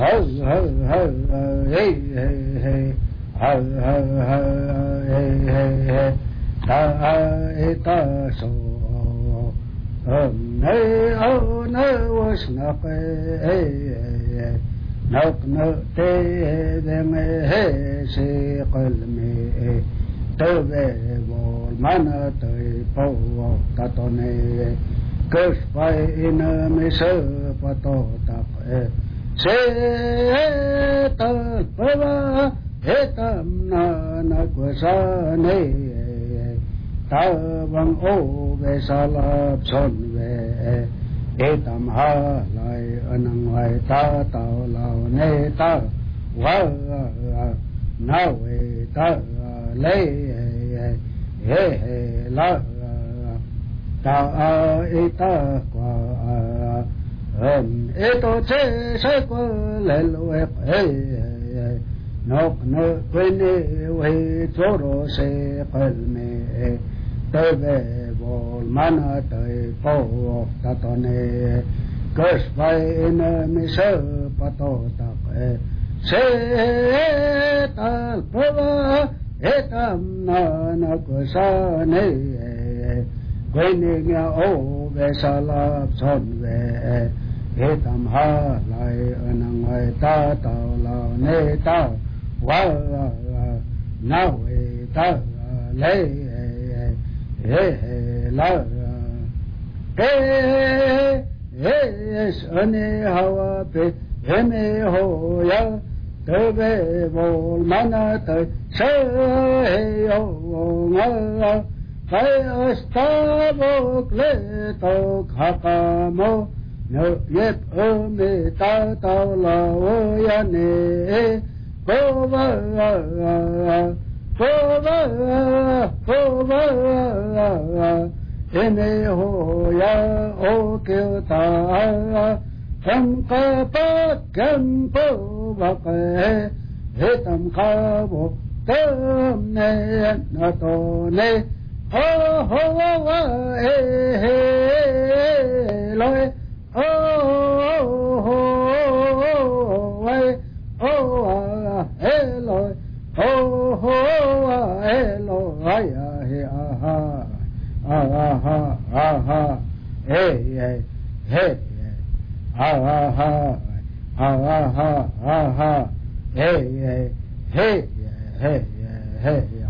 Tavang o ve salap son ve etam ha lai anang lai ta tao lao ne ta wa na ve ta le he he la ta e ta qua eto che se qua le lo e nok no quene we choro se palme tebe bol mana te po tatone kos vai na misa pato tak se tal pava etam na kosa ne quene nya o ve salap son ve etam ha lai anang ai ta tao lao ne ta wa na we ta le la ane hawa pe eme ho ya tebe bol mana te se yo nga kai asta bok le to khakamo no yep ome ta ta la o ya ne ko va ene ho ya o ke ta tam ka pa kam po va ke he tam ka bo tam ne na to ne ho ho wa he lo ho ho wa ho he lo ho ho hello aya he aha aha aha hey hey aha aha aha hey hey hey hey